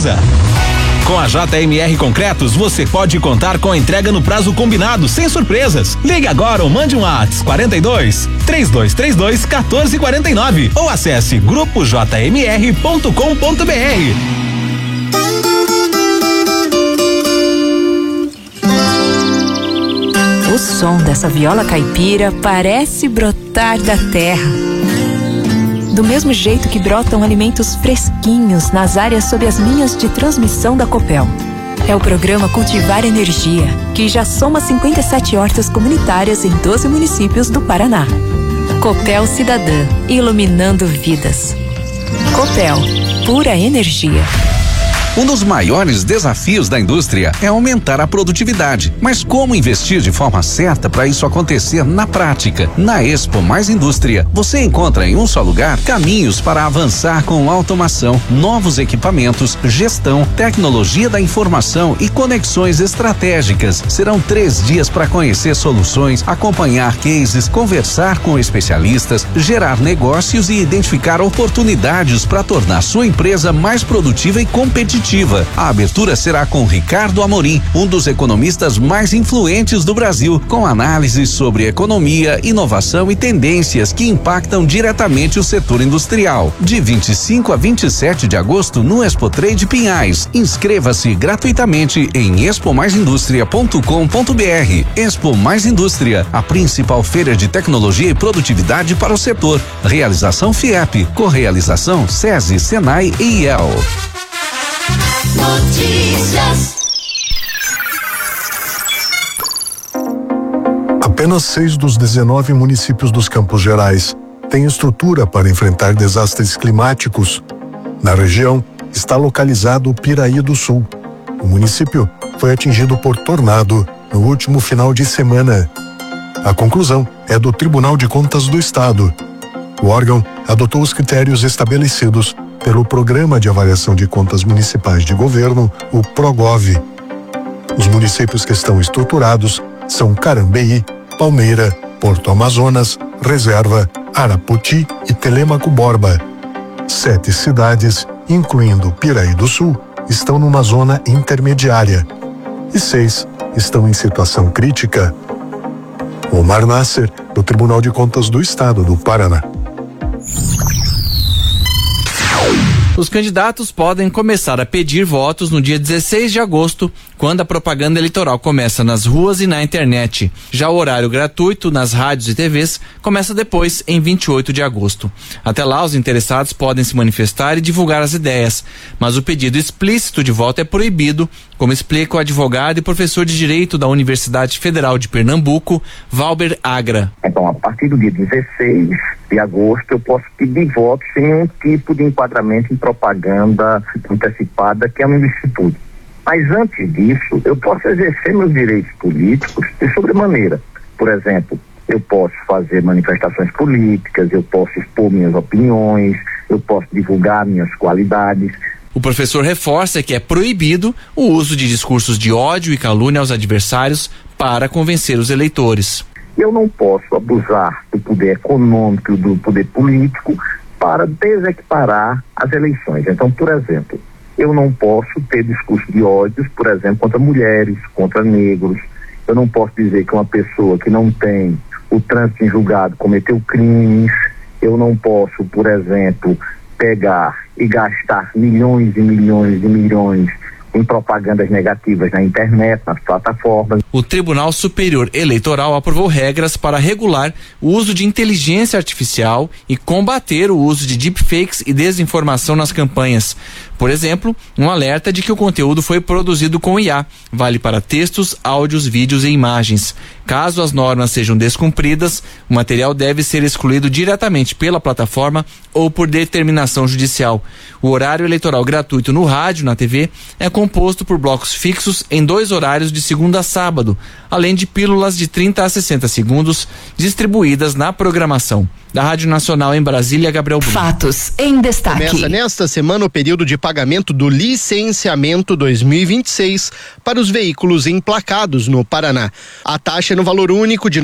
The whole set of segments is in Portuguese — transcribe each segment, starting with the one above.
precisa. Com a JMR Concretos, você pode contar com a entrega no prazo combinado, sem surpresas. Ligue agora ou mande um WhatsApp 42 3232 1449 ou acesse grupojmr.com.br. O som dessa viola caipira parece brotar da terra. Do mesmo jeito que brotam alimentos fresquinhos nas áreas sob as linhas de transmissão da Copel. É o programa Cultivar Energia, que já soma 57 hortas comunitárias em 12 municípios do Paraná. Copel Cidadã, iluminando vidas. Copel, pura energia. Um dos maiores desafios da indústria é aumentar a produtividade. Mas como investir de forma certa para isso acontecer na prática? Na Expo Mais Indústria, você encontra em um só lugar caminhos para avançar com automação, novos equipamentos, gestão, tecnologia da informação e conexões estratégicas. Serão 3 dias para conhecer soluções, acompanhar cases, conversar com especialistas, gerar negócios e identificar oportunidades para tornar sua empresa mais produtiva e competitiva. A abertura será com Ricardo Amorim, um dos economistas mais influentes do Brasil, com análises sobre economia, inovação e tendências que impactam diretamente o setor industrial. De 25 a 27 de agosto no Expo Trade Pinhais. Inscreva-se gratuitamente em expomaisindustria.com.br. Expo Mais Indústria, a principal feira de tecnologia e produtividade para o setor. Realização FIEP, correalização SESI, Senai e IEL. Notícias. Apenas 6 dos 19 municípios dos Campos Gerais têm estrutura para enfrentar desastres climáticos. Na região está localizado o Piraí do Sul. O município foi atingido por tornado no último final de semana. A conclusão é do Tribunal de Contas do Estado. O órgão adotou os critérios estabelecidos pelo Programa de Avaliação de Contas Municipais de Governo, o PROGOV. Os municípios que estão estruturados são Carambeí, Palmeira, Porto Amazonas, Reserva, Arapoti e Telêmaco Borba. 7 cidades, incluindo Piraí do Sul, estão numa zona intermediária e 6 estão em situação crítica. Omar Nasser, do Tribunal de Contas do Estado do Paraná. Os candidatos podem começar a pedir votos no dia 16 de agosto, quando a propaganda eleitoral começa nas ruas e na internet. Já o horário gratuito nas rádios e TVs começa depois, em 28 de agosto. Até lá, os interessados podem se manifestar e divulgar as ideias, mas o pedido explícito de voto é proibido, como explica o advogado e professor de Direito da Universidade Federal de Pernambuco, Valber Agra. Então, a partir do dia 16 de agosto, eu posso pedir votos sem nenhum tipo de enquadramento em propaganda antecipada, que é uma ilicitude. Mas antes disso, eu posso exercer meus direitos políticos de sobremaneira. Por exemplo, eu posso fazer manifestações políticas, eu posso expor minhas opiniões, eu posso divulgar minhas qualidades. O professor reforça que é proibido o uso de discursos de ódio e calúnia aos adversários para convencer os eleitores. Eu não posso abusar do poder econômico, do poder político, para desequiparar as eleições. Então, por exemplo, eu não posso ter discurso de ódios, por exemplo, contra mulheres, contra negros. Eu não posso dizer que uma pessoa que não tem o trânsito em julgado cometeu crimes. Eu não posso, por exemplo, pegar e gastar milhões e milhões e milhões em propagandas negativas na internet, nas plataformas. O Tribunal Superior Eleitoral aprovou regras para regular o uso de inteligência artificial e combater o uso de deepfakes e desinformação nas campanhas. Por exemplo, um alerta de que o conteúdo foi produzido com IA. Vale para textos, áudios, vídeos e imagens. Caso as normas sejam descumpridas, o material deve ser excluído diretamente pela plataforma ou por determinação judicial. O horário eleitoral gratuito no rádio, na TV, é composto por blocos fixos em 2 horários de segunda a sábado, além de pílulas de 30 a 60 segundos distribuídas na programação. Da Rádio Nacional em Brasília, Gabriel Bruno. Fatos em destaque. Começa nesta semana o período de pagamento do licenciamento 2026 para os veículos emplacados no Paraná. A taxa é no valor único de R$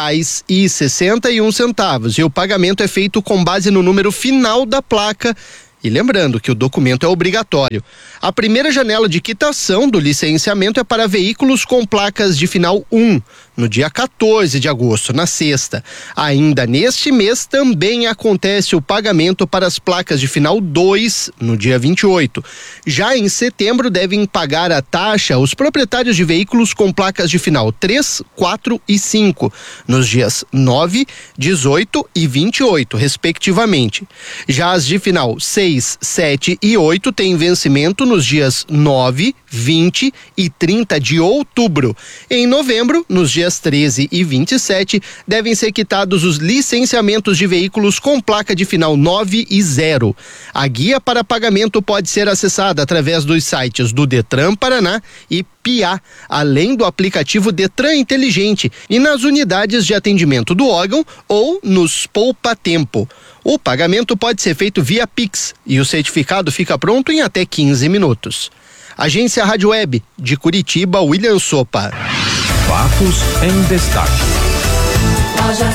94,61 e o pagamento é feito com base no número final da placa E lembrando que o documento é obrigatório. A primeira janela de quitação do licenciamento é para veículos com placas de final 1, no dia 14 de agosto, na sexta. Ainda neste mês também acontece o pagamento para as placas de final 2, no dia 28. Já em setembro devem pagar a taxa os proprietários de veículos com placas de final 3, 4 e 5, nos dias 9, 18 e 28, respectivamente. Já as de final 6, 7 e 8 têm vencimento nos dias 9, 20 e 30 de outubro. Em novembro, nos dias 13 e 27, devem ser quitados os licenciamentos de veículos com placa de final 9 e 0. A guia para pagamento pode ser acessada através dos sites do Detran Paraná e PIA, além do aplicativo Detran Inteligente e nas unidades de atendimento do órgão ou nos Poupa Tempo. O pagamento pode ser feito via Pix e o certificado fica pronto em até 15 minutos. Agência Rádio Web de Curitiba, William Sopa. Fatos em destaque. Lojas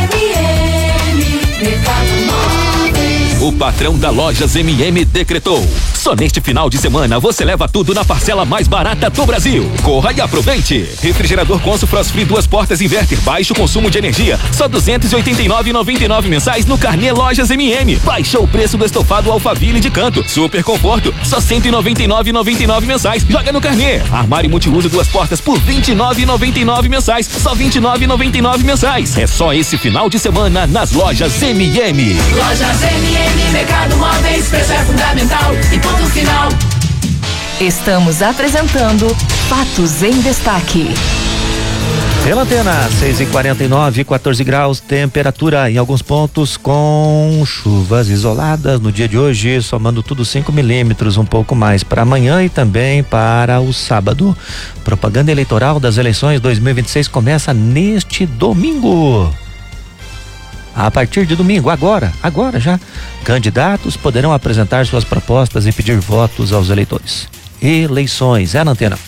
MM, Mercado Móveis. O patrão da Lojas MM decretou: só neste final de semana você leva tudo na parcela mais barata do Brasil. Corra e aproveite. Refrigerador Consul Frost Free 2 portas inverter, baixo consumo de energia, só R$ 289,99 mensais no carnê Lojas MM. Baixou o preço do estofado Alphaville de canto, super conforto, só R$ 199,99 mensais. Joga no carnê. Armário multiuso 2 portas por R$ 29,99 mensais, só R$ 29,99 mensais. É só esse final de semana nas Lojas MM. Lojas MM, Mercado Móveis, preço é fundamental e ponto final. Estamos apresentando Fatos em Destaque. Pela Antena, 6h49, 14 graus, temperatura em alguns pontos com chuvas isoladas no dia de hoje, somando tudo 5 milímetros, um pouco mais para amanhã e também para o sábado. Propaganda eleitoral das eleições 2026 começa neste domingo. A partir de domingo, agora já, candidatos poderão apresentar suas propostas e pedir votos aos eleitores. Eleições, na Antena.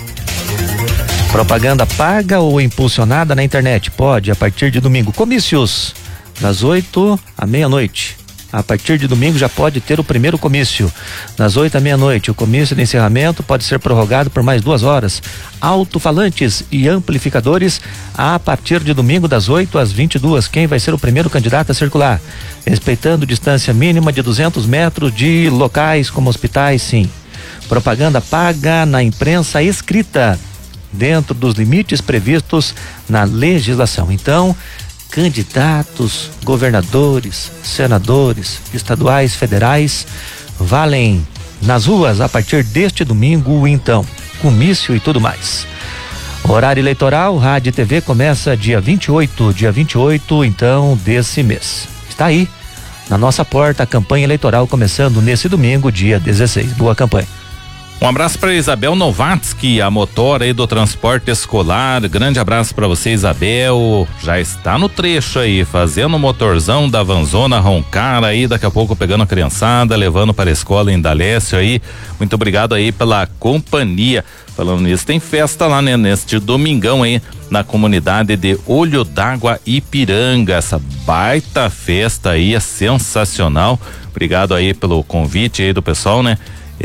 Propaganda paga ou impulsionada na internet? Pode, a partir de domingo. Comícios, das 8 à meia-noite. A partir de domingo já pode ter o primeiro comício. Das 8 à meia-noite, o comício de encerramento pode ser prorrogado por mais 2 horas. Alto-falantes e amplificadores a partir de domingo das 8 às 22. Quem vai ser o primeiro candidato a circular? Respeitando distância mínima de 200 metros de locais como hospitais, sim. Propaganda paga na imprensa escrita, dentro dos limites previstos na legislação. Então, candidatos, governadores, senadores, estaduais, federais, valem nas ruas a partir deste domingo, então, comício e tudo mais. Horário eleitoral, Rádio e TV começa dia 28, então, desse mês. Está aí, na nossa porta, a campanha eleitoral começando nesse domingo, dia 16. Boa campanha. Um abraço para Isabel Novatsky, a motora aí do transporte escolar. Grande abraço para você, Isabel. Já está no trecho aí, fazendo o motorzão da Vanzona roncar aí, daqui a pouco pegando a criançada, levando para a escola em Dalécio aí. Muito obrigado aí pela companhia. Falando nisso, tem festa lá, né, neste domingão aí, na comunidade de Olho d'Água Ipiranga. Essa baita festa aí é sensacional. Obrigado aí pelo convite aí do pessoal, né?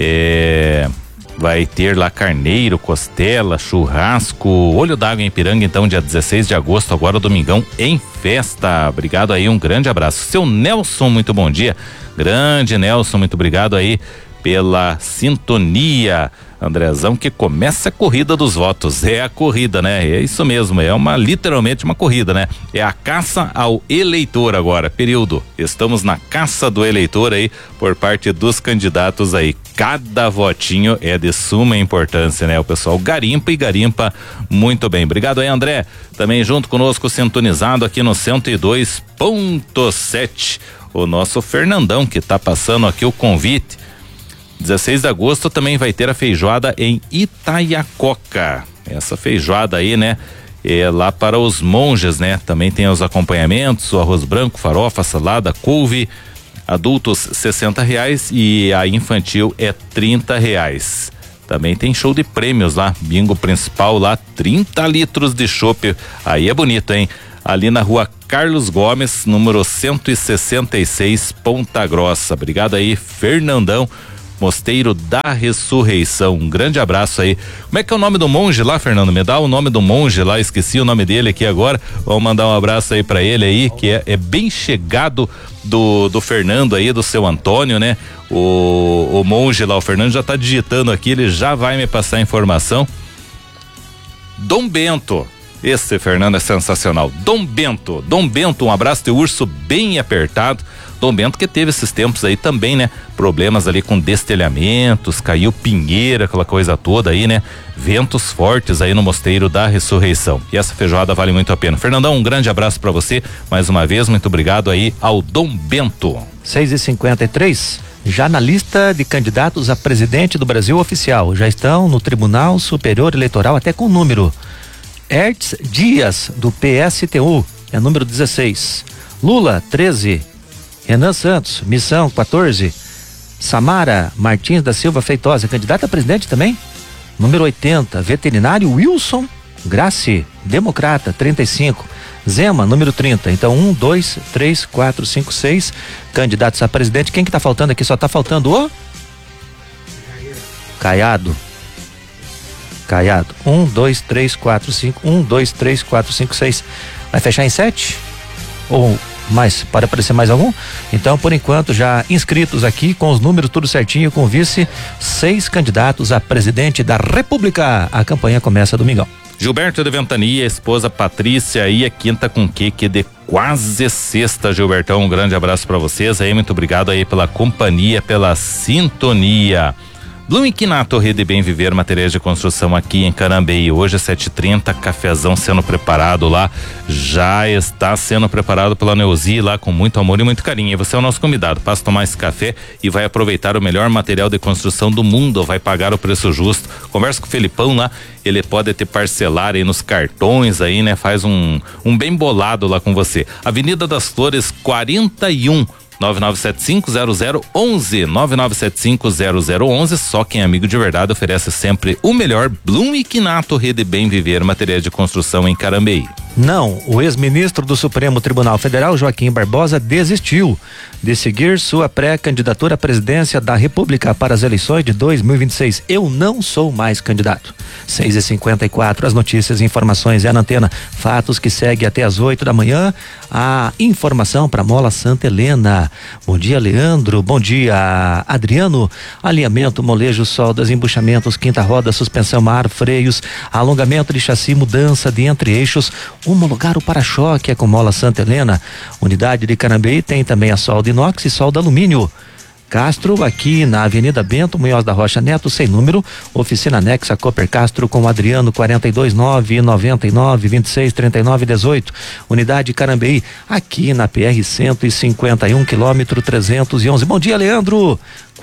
Vai ter lá carneiro, costela, churrasco, Olho d'Água em Ipiranga, então, dia 16 de agosto, agora domingão em festa. Obrigado aí, um grande abraço. Seu Nelson, muito bom dia. Grande Nelson, muito obrigado aí pela sintonia. Andrezão, que começa a corrida dos votos. É a corrida, né? É isso mesmo, é literalmente uma corrida, né? É a caça ao eleitor agora, período. Estamos na caça do eleitor aí, por parte dos candidatos aí. Cada votinho é de suma importância, né? O pessoal garimpa e garimpa muito bem. Obrigado aí, André. Também junto conosco, sintonizado aqui no 102.7. O nosso Fernandão, que tá passando aqui o convite. 16 de agosto também vai ter a feijoada em Itaiacoca. Essa feijoada aí, né? É lá para os monges, né? Também tem os acompanhamentos, o arroz branco, farofa, salada, couve. Adultos R$60 e a infantil é R$30. Também tem show de prêmios lá, bingo principal lá, 30 litros de chopp. Aí é bonito, hein? ali na rua Carlos Gomes, número 166, Ponta Grossa. Obrigado aí, Fernandão, Mosteiro da Ressurreição. Um grande abraço aí. Como é que é o nome do monge lá, Fernando? Me dá o nome do monge lá, esqueci o nome dele aqui agora. Vamos mandar um abraço aí pra ele aí, que é bem chegado do Fernando aí, do seu Antônio, né? O monge lá, o Fernando já tá digitando aqui, ele já vai me passar a informação. Dom Bento. Esse Fernando é sensacional. Dom Bento, um abraço de urso bem apertado. Dom Bento que teve esses tempos aí também, né? Problemas ali com destelhamentos, caiu pinheira, aquela coisa toda aí, né? Ventos fortes aí no Mosteiro da Ressurreição. E essa feijoada vale muito a pena. Fernandão, um grande abraço pra você. Mais uma vez, muito obrigado aí ao Dom Bento. 6h53. Já na lista de candidatos a presidente do Brasil oficial, já estão no Tribunal Superior Eleitoral até com o número. Hertz Dias, do PSTU, é número 16. Lula, 13. Renan Santos, Missão, 14. Samara Martins da Silva Feitosa, candidata a presidente também, número 80. Veterinário Wilson Graci, Democrata, 35. Zema, número 30. Então, 1, 2, 3, 4, 5, 6 candidatos a presidente. Quem que tá faltando aqui? Só tá faltando o Caiado. 1, 2, 3, 4, 5. 1, 2, 3, 4, 5, 6. Vai fechar em 7? Ou mais? Pode aparecer mais algum? Então, por enquanto, já inscritos aqui, com os números tudo certinho, com o vice, 6 candidatos a presidente da República. A campanha começa domingão. Gilberto de Ventania, esposa Patrícia e a quinta com que de quase sexta, Gilbertão. Um grande abraço para vocês aí, muito obrigado aí pela companhia, pela sintonia. Blum Quinato, Rede Bem Viver, materiais de construção aqui em Carambeí. Hoje é 7h30, cafezão sendo preparado lá. Já está sendo preparado pela Neuzi lá com muito amor e muito carinho. E você é o nosso convidado. Passa a tomar esse café e vai aproveitar o melhor material de construção do mundo. Vai pagar o preço justo. Conversa com o Felipão lá. Ele pode te parcelar aí nos cartões aí, né? Faz um bem bolado lá com você. Avenida das Flores, 41. 9975-0011, 9975-0011. Só quem é amigo de verdade oferece sempre o melhor. Blum e Quinato, Rede Bem Viver, materiais de construção em Carambeí. Não, o ex-ministro do Supremo Tribunal Federal, Joaquim Barbosa, desistiu de seguir sua pré-candidatura à presidência da República para as eleições de 2026. Eu não sou mais candidato. 6h54, as notícias e informações é na antena. Fatos que segue até as 8 da manhã. A informação para Mola Santa Helena. Bom dia, Leandro. Bom dia, Adriano. Alinhamento, molejo, soldas, embuchamentos, quinta roda, suspensão, mar, freios, alongamento de chassi, mudança de entre-eixos. Homologar o para-choque é com Mola Santa Helena. Unidade de Carambeí tem também a solda inox e solda alumínio. Castro, aqui na Avenida Bento Munhoz da Rocha Neto, sem número, oficina anexa Cooper Castro com Adriano, 429-99-26-39-18. Unidade Carambeí, aqui na PR 151, quilômetro 311. Bom dia, Leandro.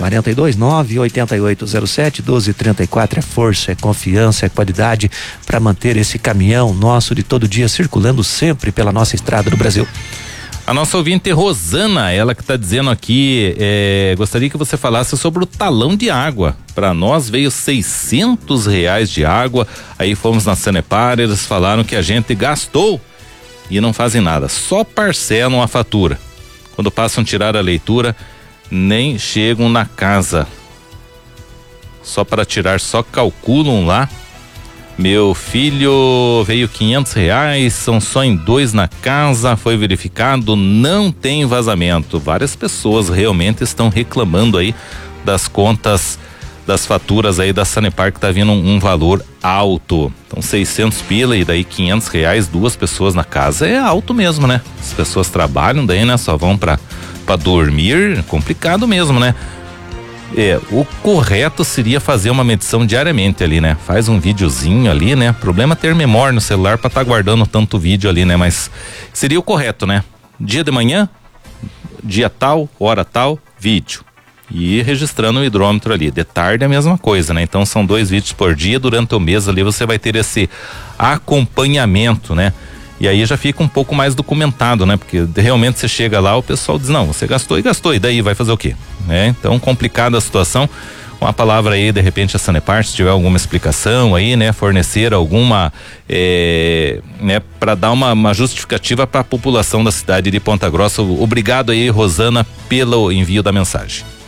429-8807-1234. É força, é confiança, é qualidade para manter esse caminhão nosso de todo dia circulando sempre pela nossa estrada do Brasil. A nossa ouvinte Rosana, ela que está dizendo aqui, gostaria que você falasse sobre o talão de água. Para nós veio R$600 de água, aí fomos na Sanepar, eles falaram que a gente gastou e não fazem nada, só parcelam a fatura. Quando passam a tirar a leitura, nem chegam na casa. Só para tirar, só calculam lá. Meu filho veio R$500, são só em 2 na casa, foi verificado, não tem vazamento. Várias pessoas realmente estão reclamando aí das contas, das faturas aí da Sanepar, que tá vindo um valor alto. Então 600 pila e daí R$500, 2 pessoas na casa é alto mesmo, né? As pessoas trabalham daí, né? Só vão pra dormir, complicado mesmo, né? O correto seria fazer uma medição diariamente ali, né? Faz um videozinho ali, né? Problema é ter memória no celular pra tá guardando tanto vídeo ali, né? Mas seria o correto, né? Dia de manhã, dia tal, hora tal, vídeo. E ir registrando o hidrômetro ali. De tarde é a mesma coisa, né? Então são 2 vídeos por dia, durante o mês ali você vai ter esse acompanhamento, né? E aí já fica um pouco mais documentado, né? Porque realmente você chega lá, o pessoal diz, não, você gastou e daí vai fazer o quê? Então complicada a situação. Uma palavra aí, de repente, a Sanepar, se tiver alguma explicação aí, né? Fornecer alguma, né? Para dar uma justificativa para a população da cidade de Ponta Grossa. Obrigado aí, Rosana, pelo envio da mensagem.